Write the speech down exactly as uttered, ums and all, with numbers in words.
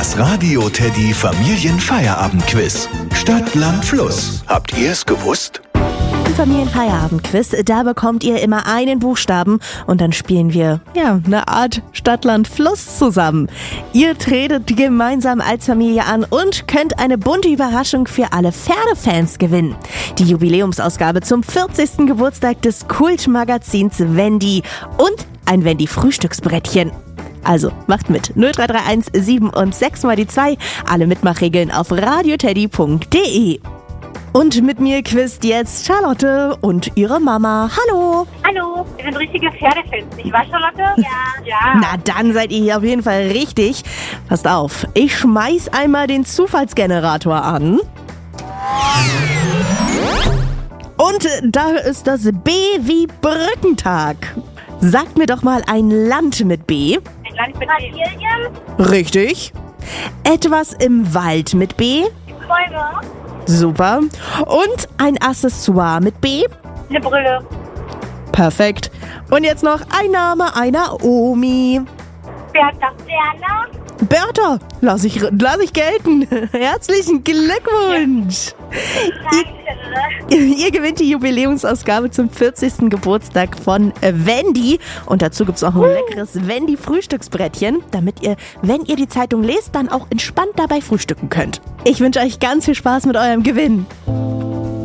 Das Radio Teddy Familienfeierabendquiz. Stadt, Land, Fluss. Habt ihr es gewusst? Im Familienfeierabendquiz, da bekommt ihr immer einen Buchstaben und dann spielen wir, ja, eine Art Stadt, Land, Fluss zusammen. Ihr tretet gemeinsam als Familie an und könnt eine bunte Überraschung für alle Pferdefans gewinnen. Die Jubiläumsausgabe zum vierzigsten Geburtstag des Kultmagazins Wendy und ein Wendy-Frühstücksbrettchen. Also, macht mit. null drei drei eins sieben und sechs mal die zwei. Alle Mitmachregeln auf radioteddy punkt de. Und mit mir quizt jetzt Charlotte und ihre Mama. Hallo. Hallo, wir sind richtige Pferdefans, nicht wahr, Charlotte? Ja. Ja. Na, dann seid ihr hier auf jeden Fall richtig. Passt auf, ich schmeiß einmal den Zufallsgenerator an. Und da ist das B wie Brückentag. Sagt mir doch mal ein Land mit B. Ein Land mit Brasilien. Richtig. Etwas im Wald mit B. Bäume. Super. Und ein Accessoire mit B. Eine Brille. Perfekt. Und jetzt noch ein Name einer Omi. Bertha. Werner. Bertha, lass ich, lass ich gelten. Herzlichen Glückwunsch. Ihr, ihr gewinnt die Jubiläumsausgabe zum vierzigsten Geburtstag von Wendy. Und dazu gibt es auch ein leckeres Wendy-Frühstücksbrettchen, damit ihr, wenn ihr die Zeitung lest, dann auch entspannt dabei frühstücken könnt. Ich wünsche euch ganz viel Spaß mit eurem Gewinn.